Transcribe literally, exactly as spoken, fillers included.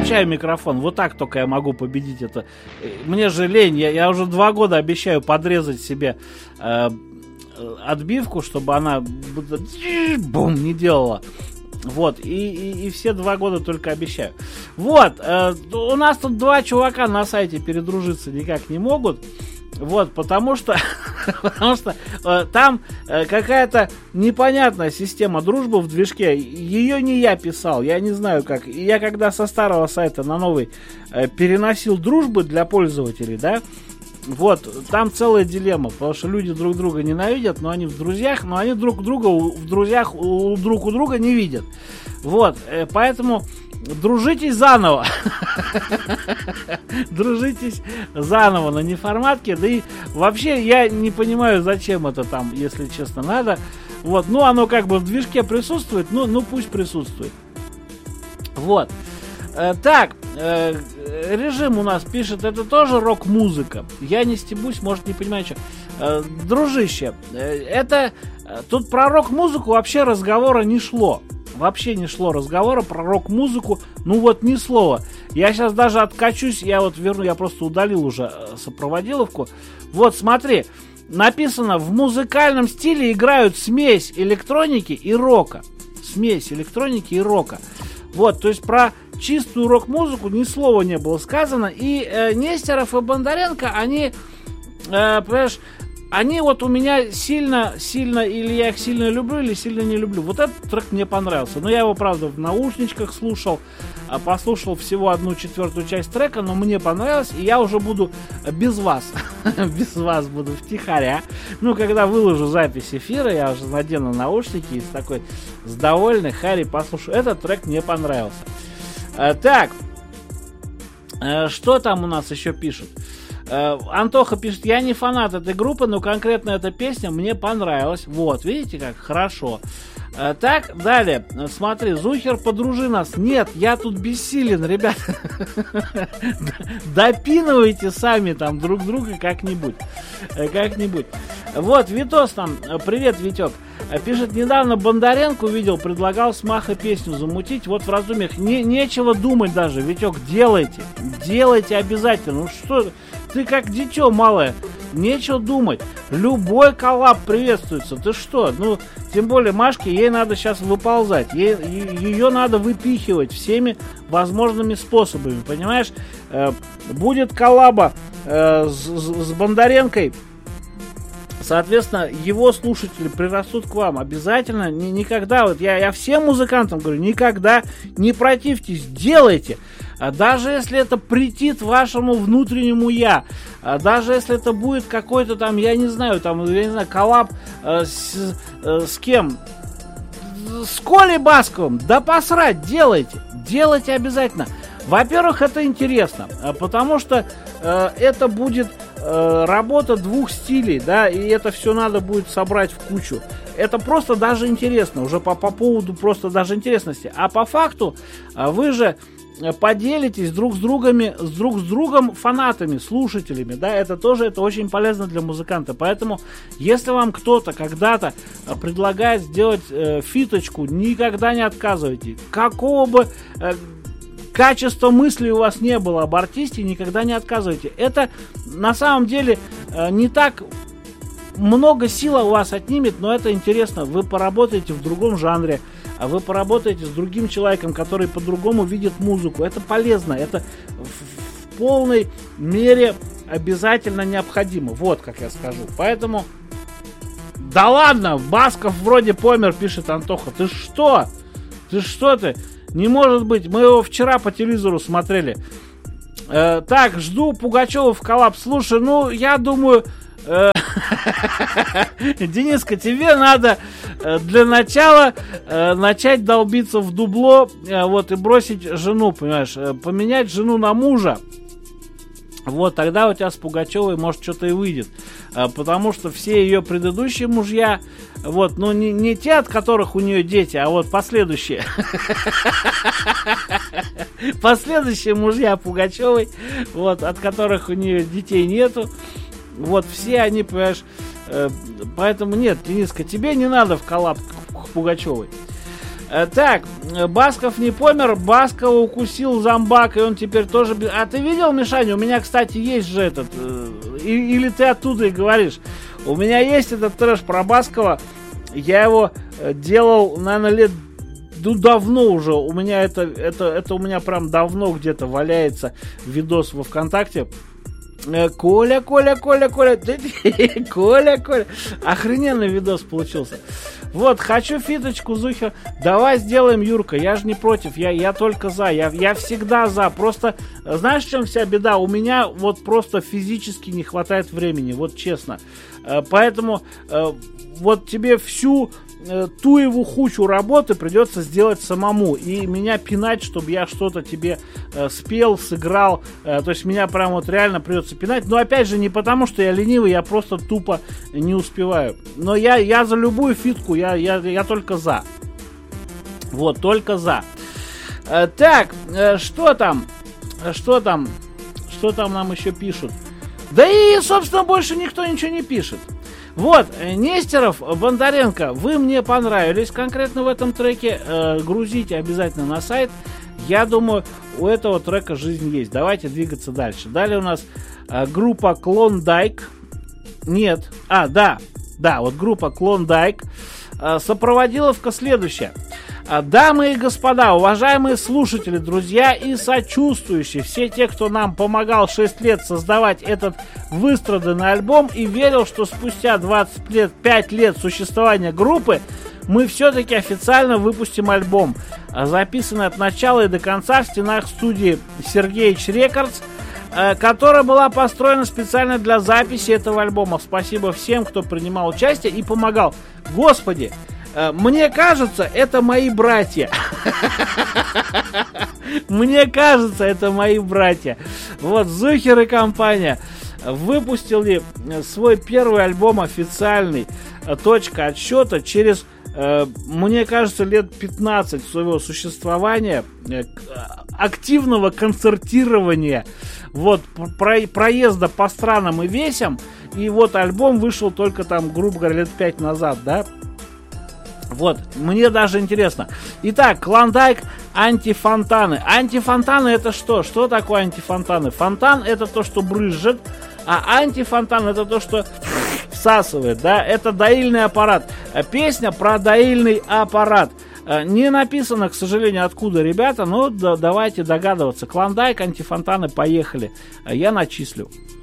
выключаю микрофон. Вот так только я могу победить это. Мне же лень. Я, я уже два года обещаю подрезать себе э, отбивку, чтобы она бум не делала. Вот, и, и, и все два года только обещаю. Вот, э, у нас тут два чувака на сайте передружиться никак не могут. Вот, потому что, потому что э, там э, какая-то непонятная система дружбы в движке. Ее не я писал, я не знаю как. Я когда со старого сайта на новый э, переносил дружбы для пользователей, да, вот, там целая дилемма, потому что люди друг друга ненавидят, но они в друзьях, но они друг друга в друзьях у, друг у друга не видят. Вот, э, поэтому дружитесь заново. Дружитесь заново на неформатке. Да и вообще я не понимаю, зачем это там, если честно, надо. Вот, ну оно как бы в движке присутствует, ну, ну пусть присутствует. Вот. Э, так, э, режим у нас пишет, это тоже рок-музыка. Я не стебусь, может не понимаю, что. Э, дружище, э, это... Э, тут про рок-музыку вообще разговора не шло. Вообще не шло разговора про рок-музыку. Ну вот ни слова. Я сейчас даже откачусь. Я вот верну, я просто удалил уже сопроводиловку. Вот смотри. Написано: в музыкальном стиле играют смесь электроники и рока. Смесь электроники и рока. Вот, то есть про чистую рок-музыку ни слова не было сказано. И э, Нестеров и Бондаренко, они, э, понимаешь, они вот у меня сильно, сильно, или я их сильно люблю, или сильно не люблю. Вот этот трек мне понравился. Но я его, правда, в наушничках слушал, послушал всего одну четвертую часть трека, но мне понравилось, и я уже буду без вас, без вас буду втихаря. Ну, когда выложу запись эфира, я уже надену наушники и с такой, с довольной Харри послушаю. Этот трек мне понравился. Так, что там у нас еще пишут? Антоха пишет: я не фанат этой группы, но конкретно эта песня мне понравилась. Вот, видите, как хорошо. Так, далее, смотри, Зухер, подружи нас. Нет, я тут бессилен, ребят. Допинывайте сами там друг друга как-нибудь. Как-нибудь. Вот, Витос там, привет, Витек. Пишет: недавно Бондаренко увидел, предлагал с Маха песню замутить. Вот в раздумьях не, нечего думать даже. Витек, делайте. Делайте обязательно. Ну что, ты как дитё малое. Нечего думать. Любой коллаб приветствуется. Ты что? Ну, тем более Машке, ей надо сейчас выползать. Ей, ее надо выпихивать всеми возможными способами. Понимаешь? Э, будет коллаба э, с, с Бондаренкой. Соответственно, его слушатели прирастут к вам. Обязательно, ни, никогда, вот я, я всем музыкантам говорю, никогда не противьтесь, делайте. А даже если это претит вашему внутреннему я, а даже если это будет какой-то там, я не знаю, там, я не знаю, коллаб э, с, э, с кем? С Колей Басковым, да посрать, делайте, делайте обязательно. Во-первых, это интересно, потому что э, это будет э, работа двух стилей, да, и это все надо будет собрать в кучу. Это просто даже интересно, уже по, по поводу просто даже интересности. А по факту вы же поделитесь друг с другами, с друг с другом фанатами, слушателями, да, это тоже, это очень полезно для музыканта. Поэтому, если вам кто-то когда-то предлагает сделать э, фиточку, никогда не отказывайте. Какого бы э, качества мысли у вас не было об артисте, никогда не отказывайте. Это на самом деле э, не так много сил у вас отнимет, но это интересно. Вы поработаете в другом жанре, а вы поработаете с другим человеком, который по-другому видит музыку. Это полезно, это в, в полной мере обязательно необходимо. Вот как я скажу. Поэтому, да ладно, Басков вроде помер, пишет Антоха. Ты что? Ты что ты? Не может быть, мы его вчера по телевизору смотрели. Э, так, жду Пугачева в коллапс. Слушай, ну, я думаю... Дениска, тебе надо для начала начать долбиться в дубло, вот, и бросить жену, понимаешь, поменять жену на мужа. Вот, тогда у тебя с Пугачевой, может, что-то и выйдет. Потому что все ее предыдущие мужья, вот, ну, не, не те, от которых у нее дети, а вот последующие. Последующие мужья Пугачевой, вот, от которых у нее детей нету. Вот, все они, понимаешь, э, поэтому нет, Дениска, тебе не надо в коллаб к, к Пугачевой. Так, Басков не помер, Баскова укусил зомбак, и он теперь тоже... А ты видел, Мишаня, у меня, кстати, есть же этот... Или ты оттуда и говоришь? У меня есть этот трэш про Баскова, я его делал, наверное, лет... Ну, давно уже, у меня это, это, это у меня прям давно где-то валяется видос во ВКонтакте. Коля, Коля, Коля, Коля, Коля, Коля. Охрененный видос получился. Вот, хочу фиточку, Зухер. Давай сделаем, Юрка. Я же не против, я, я только за. Я, я всегда за. Просто, знаешь, в чем вся беда? У меня вот просто физически не хватает времени, вот честно. Поэтому вот тебе всю ту его хучу работы придется сделать самому. И меня пинать, чтобы я что-то тебе э, спел, сыграл. Э, то есть меня прям вот реально придется пинать. Но опять же, не потому, что я ленивый, я просто тупо не успеваю. Но я, я за любую фитку, я, я, я только за. Вот, только за. Э, так, э, что там? Что там? Что там нам еще пишут? Да и, собственно, больше никто ничего не пишет. Вот, Нестеров, Бондаренко, вы мне понравились конкретно в этом треке. Э, грузите обязательно на сайт. Я думаю, у этого трека жизнь есть. Давайте двигаться дальше. Далее у нас э, группа Клондайк. Нет, а, да, да, вот группа Клондайк. Э, сопроводиловка следующая. Дамы и господа, уважаемые слушатели, друзья и сочувствующие, все те, кто нам помогал шесть лет создавать этот выстраданный альбом и верил, что спустя двадцать лет, пять лет существования группы мы все-таки официально выпустим альбом, записанный от начала и до конца в стенах студии Сергеич Рекордс, которая была построена специально для записи этого альбома. Спасибо всем, кто принимал участие и помогал. Господи! Мне кажется, это мои братья. Мне кажется, это мои братья. Вот, Зухер и компания выпустили свой первый альбом официальный, точка отсчета, через, мне кажется, лет пятнадцать своего существования, активного концертирования, вот, про, проезда по странам и весям. И вот альбом вышел только там, грубо говоря, лет пять назад, да. Вот, мне даже интересно. Итак, Клондайк, антифонтаны. Антифонтаны это что? Что такое антифонтаны? Фонтан это то, что брызжет, а антифонтан это то, что всасывает, да? Это доильный аппарат. Песня про доильный аппарат. Не написано, к сожалению, откуда, ребята, но да, давайте догадываться. Клондайк, антифонтаны, поехали. Я начислю.